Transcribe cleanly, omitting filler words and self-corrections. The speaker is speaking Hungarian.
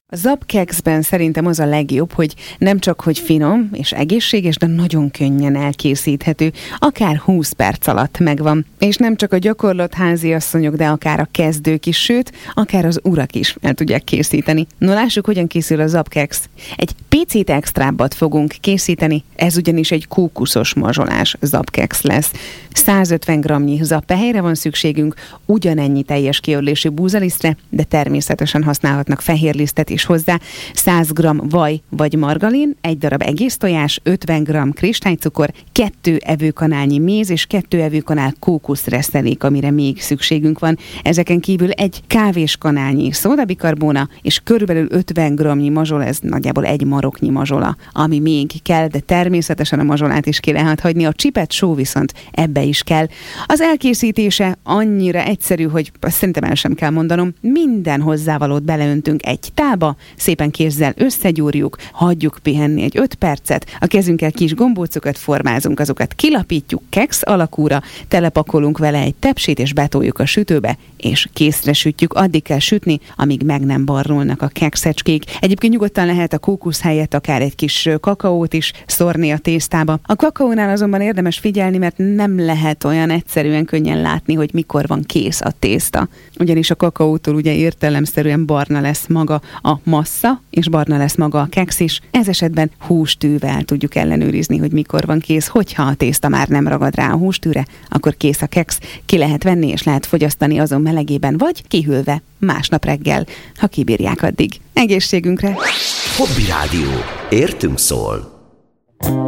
A Zupkekszben szerintem az a legjobb, hogy nem csak hogy finom és egészséges, de nagyon könnyen elkészíthető, akár 20 perc alatt megvan. És nem csak a gyakorlott háziasszonyok, de akár a kezdők is, sőt, akár az urak is el tudják készíteni. No, lássuk, hogyan készül a Zupkeksz. Egy picit extrábbat fogunk készíteni, ez ugyanis egy kókuszos mazsolás Zupkeksz lesz. 150 g-nyi zappehelyre van szükségünk, ugyanennyi teljes kiörlésű búzalisztre, de természetesen használhatnak fehérlisztet is hozzá, 100 g vaj vagy margarin, 1 darab egész tojás, 50 g kristálycukor, 2 evőkanálnyi méz és 2 evőkanál kókuszresztelék, amire még szükségünk van. Ezeken kívül 1 kávéskanálnyi szódabikarbóna és körülbelül 50 g-nyi mazsola, ez nagyjából 1 maroknyi mazsola, ami még kell, de természetesen a mazsolát is ki lehet hagyni, a csipet só viszont ebbe is kell. Az elkészítése annyira egyszerű, hogy szerintem el sem kell mondanom, minden hozzávalót beleöntünk egy tálba, szépen kézzel összegyúrjuk, hagyjuk pihenni egy 5 percet, a kezünkkel kis gombócokat formázunk, azokat kilapítjuk keksz alakúra, telepakolunk vele egy tepsit, és betoljuk a sütőbe, és készre sütjük. Addig kell sütni, amíg meg nem barnulnak a kekszecskék. Egyébként nyugodtan lehet a kókusz helyett akár egy kis kakaót is szórni a tésztába. A kakaónál azonban érdemes figyelni, mert nem lehet olyan egyszerűen könnyen látni, hogy mikor van kész a tészta. Ugyanis a kakaótól ugye értelemszerűen barna lesz maga a massza, és barna lesz maga a keksz is. Ez esetben hústűvel tudjuk ellenőrizni, hogy mikor van kész. Hogyha a tészta már nem ragad rá a hústűre, akkor kész a keksz. Ki lehet venni, és lehet fogyasztani azon melegében, vagy kihűlve másnap reggel, ha kibírják addig. Egészségünkre! Hobby Rádió. Értünk szól.